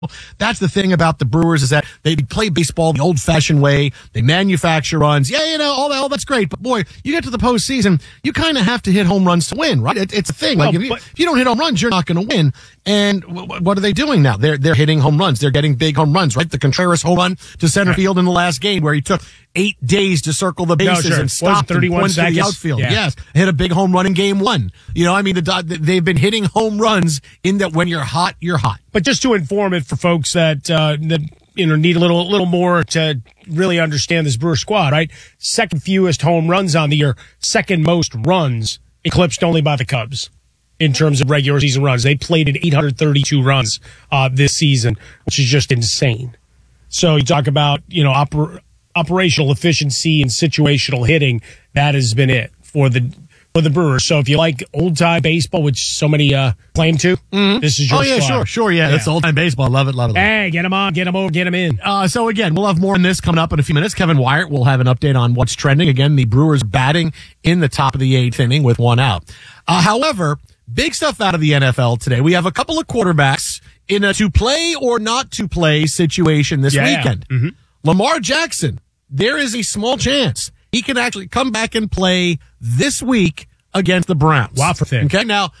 That's the thing about the Brewers is that they play baseball the old-fashioned way. They manufacture runs. Yeah, all that's great. But, boy, you get to the postseason, you kind of have to hit home runs to win, right? It's a thing. Like, if you don't hit home runs, you're not going to win. And what are they doing now? They're hitting home runs. They're getting big home runs, right? The Contreras home run to center field in the last game where he took 8 days to circle the bases and stopped 31 and seconds. The outfield. Yeah. Yes. Hit a big home run in game 1. They've been hitting home runs in that when you're hot, you're hot. But just to inform it for folks that need a little more to really understand this Brewer squad, right? Second fewest home runs on the year, second most runs, eclipsed only by the Cubs in terms of regular season runs. They plated 832 runs this season, which is just insane. So you talk about operational efficiency and situational hitting. That has been it for the Brewers. So if you like old-time baseball, which so many claim to, this is your squad. Sure, yeah. That's old-time baseball. Love it. Hey, get them on, get them over, get them in. So again, we'll have more on this coming up in a few minutes. Kevin Wyatt will have an update on what's trending. Again, the Brewers batting in the top of the 8th inning with 1 out. However, big stuff out of the NFL today. We have a couple of quarterbacks in a to-play or not-to-play situation this weekend. Mm-hmm. Lamar Jackson, there is a small chance he can actually come back and play this week against the Browns. Wow, for thing. Okay, now,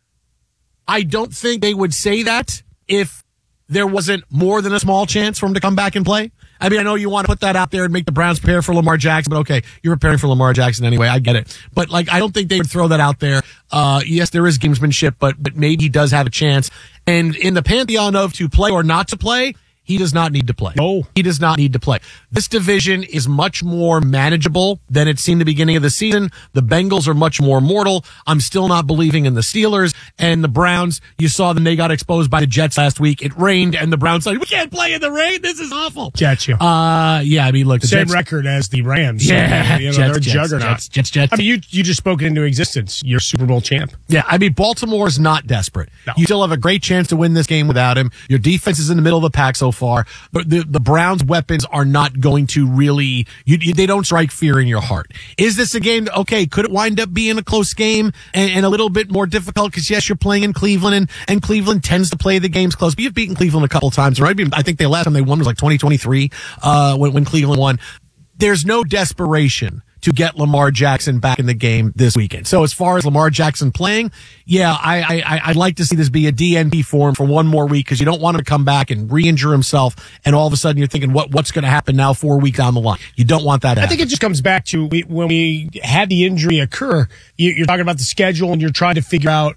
I don't think they would say that if there wasn't more than a small chance for him to come back and play. I mean, I know you want to put that out there and make the Browns prepare for Lamar Jackson, but okay, you're preparing for Lamar Jackson anyway. I get it. But, I don't think they would throw that out there. Yes, there is gamesmanship, but maybe he does have a chance. And in the pantheon of to play or not to play, he does not need to play. No. He does not need to play. This division is much more manageable than it seemed at the beginning of the season. The Bengals are much more mortal. I'm still not believing in the Steelers and the Browns. You saw them. They got exposed by the Jets last week. It rained, and the Browns said, we can't play in the rain. This is awful. Jets, you. Yeah, I mean, look. The Same Jets, record as the Rams. Yeah. So, they're juggernauts. Jets. I mean, you just spoke it into existence. You're Super Bowl champ. Yeah, I mean, Baltimore is not desperate. No. You still have a great chance to win this game without him. Your defense is in the middle of the pack so far. But the Browns' weapons are not going to really, they don't strike fear in your heart. Is this a game that, okay, could it wind up being a close game and a little bit more difficult? Because, yes, you're playing in Cleveland, and Cleveland tends to play the games close. But you've beaten Cleveland a couple times, right? I think the last time they won was 2023 when Cleveland won. There's no desperation to get Lamar Jackson back in the game this weekend. So as far as Lamar Jackson playing, yeah, I'd like to see this be a DNP for him for one more week because you don't want him to come back and re-injure himself and all of a sudden you're thinking, what's going to happen now 4 weeks down the line? You don't want that to happen. I think it just comes back to when we had the injury occur, you're talking about the schedule and you're trying to figure out,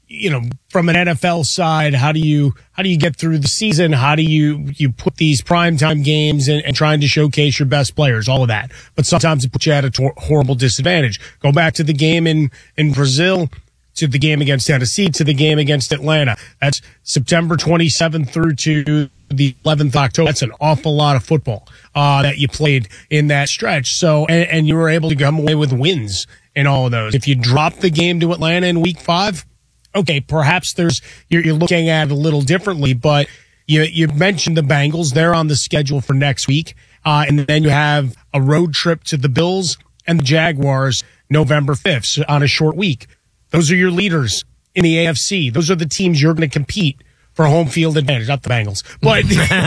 from an NFL side, how do you get through the season? How do you put these primetime games and trying to showcase your best players, all of that. But sometimes it puts you at a horrible disadvantage. Go back to the game in Brazil, to the game against Tennessee, to the game against Atlanta. That's September 27th through to the 11th of October. That's an awful lot of football that you played in that stretch. So, and you were able to come away with wins in all of those. If you drop the game to Atlanta in week 5, okay, perhaps you're looking at it a little differently, but you mentioned the Bengals. They're on the schedule for next week. And then you have a road trip to the Bills and the Jaguars November 5th on a short week. Those are your leaders in the AFC. Those are the teams you're going to compete for home field advantage, not the Bengals, but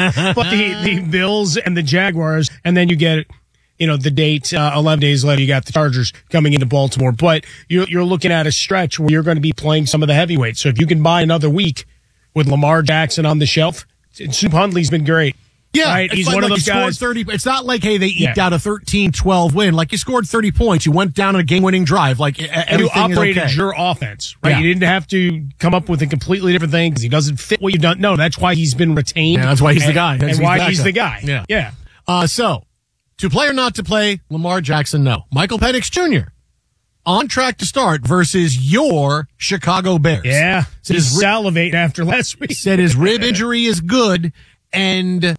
the Bills and the Jaguars. And then you get the date, 11 days later, you got the Chargers coming into Baltimore. But you're looking at a stretch where you're going to be playing some of the heavyweights. So if you can buy another week with Lamar Jackson on the shelf, Soup Hundley's been great. Yeah, right? He's one of those guys. 30, it's not like, hey, they eked out a 13-12 win. Like, you scored 30 points. You went down on a game-winning drive. Like, everything you operated is okay. your offense, right? Yeah. You didn't have to come up with a completely different thing because he doesn't fit what you've done. No, that's why he's been retained. Yeah, that's why he's the guy. And why he's the guy. Yeah. So, to play or not to play, Lamar Jackson, no. Michael Penix Jr., on track to start versus your Chicago Bears. Yeah. He's salivating after last week. Said his rib injury is good, and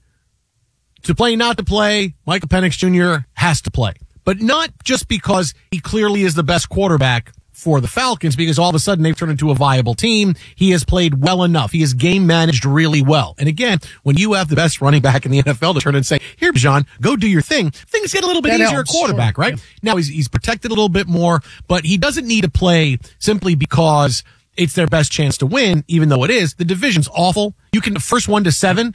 to play, not to play, Michael Penix Jr. has to play. But not just because he clearly is the best quarterback for the Falcons, because all of a sudden they've turned into a viable team. He has played well enough. He has game managed really well. And again, when you have the best running back in the NFL to turn and say, here, John, go do your thing, things get a little bit easier at quarterback, right? Yeah. Now he's protected a little bit more, but he doesn't need to play simply because it's their best chance to win, even though it is. The division's awful. You can, first 1 to 7,